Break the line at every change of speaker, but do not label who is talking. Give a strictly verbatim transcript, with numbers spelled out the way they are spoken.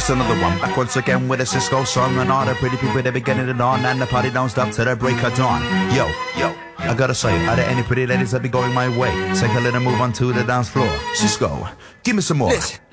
It's another one, back once again with a Cisco song. And all the pretty people, they be getting it on. And the party don't stop till the break of dawn. Yo, yo, I gotta say, are there any pretty ladies that be going my way? Take a little move onto the dance floor. Cisco, give me some more.
Listen.